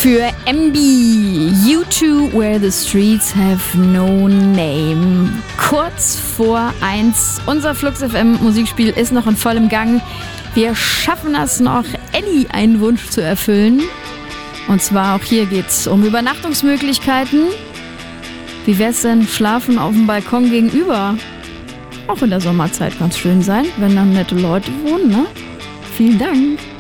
für MB, U2, Where the Streets Have No Name. Kurz vor 1, unser Flux FM Musikspiel ist noch in vollem Gang. Wir schaffen es noch, Ellie einen Wunsch zu erfüllen. Und zwar auch hier geht's um Übernachtungsmöglichkeiten. Wie wär's denn, schlafen auf dem Balkon gegenüber? Auch in der Sommerzeit ganz schön sein, wenn dann nette Leute wohnen, ne? Vielen Dank.